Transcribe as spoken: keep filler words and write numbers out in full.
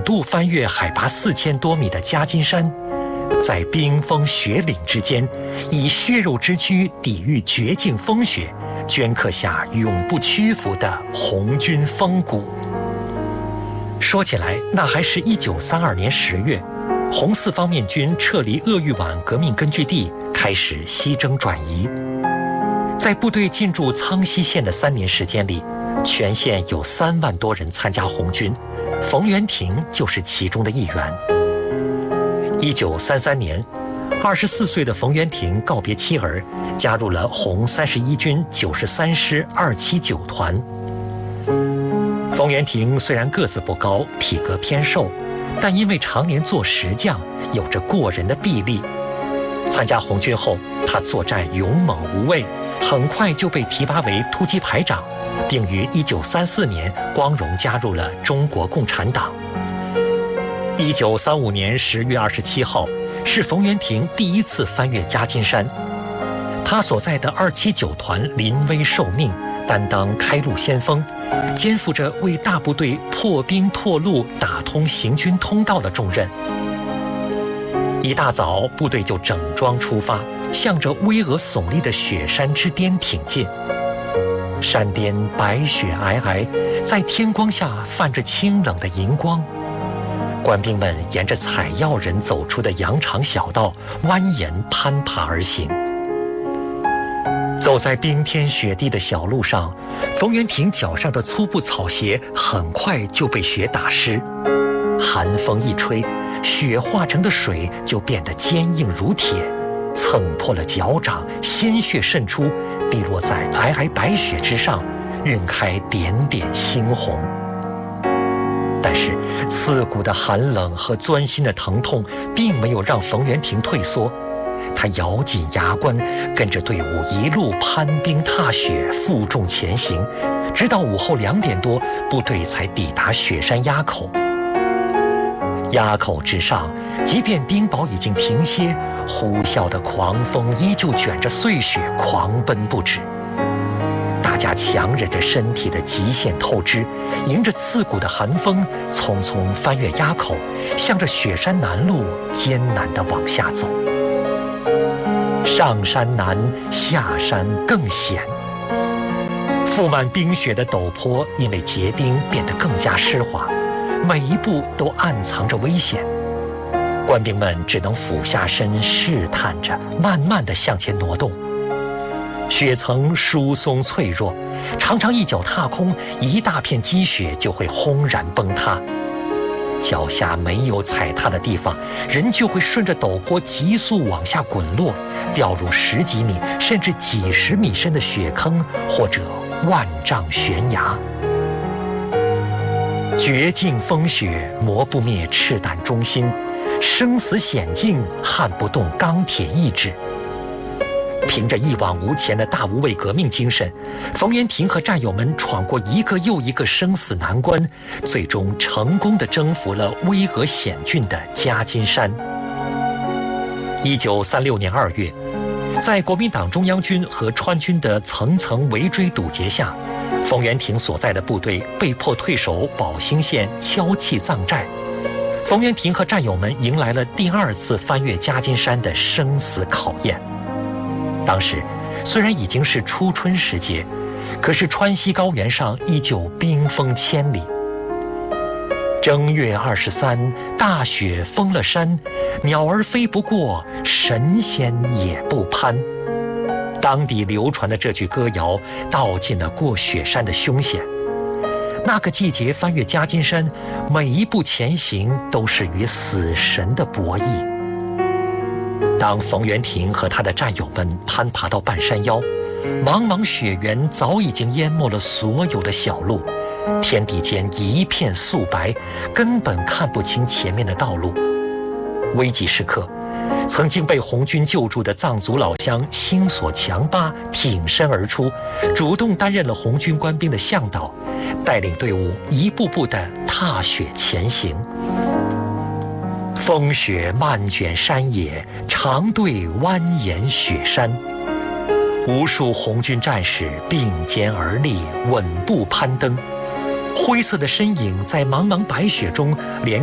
度翻越海拔四千多米的夹金山，在冰封雪岭之间，以血肉之躯抵御绝境风雪，镌刻下永不屈服的红军风骨。说起来，那还是一九三二年十月，红四方面军撤离鄂豫皖革命根据地，开始西征转移。在部队进驻苍溪县的三年时间里，全县有三万多人参加红军，冯元廷就是其中的一员。一九三三年，二十四岁的冯元廷告别妻儿，加入了红三十一军九十三师二七九团。冯元廷虽然个子不高，体格偏瘦，但因为常年做石匠，有着过人的臂力。参加红军后，他作战勇猛无畏，很快就被提拔为突击排长，并于一九三四年光荣加入了中国共产党。一九三五年十月二十七号，是冯元廷第一次翻越夹金山。他所在的二七九团临危受命，担当开路先锋，肩负着为大部队破冰拓路、打通行军通道的重任。一大早，部队就整装出发，向着巍峨耸立的雪山之巅挺进。山巅白雪皑皑，在天光下泛着清冷的银光。官兵们沿着采药人走出的羊肠小道蜿蜒攀爬而行。走在冰天雪地的小路上，冯元廷脚上的粗布草鞋很快就被雪打湿。寒风一吹，雪化成的水就变得坚硬如铁，蹭破了脚掌，鲜血渗出，滴落在皑皑白雪之上，晕开点点猩红。但是刺骨的寒冷和钻心的疼痛并没有让冯元廷退缩，他咬紧牙关，跟着队伍一路攀冰踏雪，负重前行，直到午后两点多，部队才抵达雪山垭口。垭口之上，即便冰雹已经停歇，呼啸的狂风依旧卷着碎雪狂奔不止。大家强忍着身体的极限透支，迎着刺骨的寒风，匆匆翻越垭口，向着雪山南路艰难地往下走。上山难，下山更险。覆满冰雪的陡坡因为结冰变得更加湿滑，每一步都暗藏着危险。官兵们只能俯下身试探着，慢慢地向前挪动。雪层疏松脆弱，常常一脚踏空，一大片积雪就会轰然崩塌。脚下没有踩踏的地方，人就会顺着陡坡急速往下滚落，掉入十几米甚至几十米深的雪坑，或者万丈悬崖。绝境风雪磨不灭赤胆忠心，生死险境撼不动钢铁意志。凭着一往无前的大无畏革命精神，冯元廷和战友们闯过一个又一个生死难关，最终成功地征服了巍峨险峻的夹金山。一九三六年二月，在国民党中央军和川军的层层围追堵截下，冯元廷所在的部队被迫退守宝兴县敲气藏寨。冯元廷和战友们迎来了第二次翻越夹金山的生死考验。当时虽然已经是初春时节，可是川西高原上依旧冰封千里。正月二十三，大雪封了山，鸟儿飞不过，神仙也不攀。当地流传的这句歌谣道尽了过雪山的凶险。那个季节翻越夹金山，每一步前行都是与死神的博弈。当冯元廷和他的战友们攀爬到半山腰，茫茫雪原早已经淹没了所有的小路，天地间一片素白，根本看不清前面的道路。危急时刻，曾经被红军救助的藏族老乡星索强巴挺身而出，主动担任了红军官兵的向导，带领队伍一步步地踏雪前行。风雪漫卷山野，长队蜿蜒雪山。无数红军战士并肩而立，稳步攀登，灰色的身影在茫茫白雪中连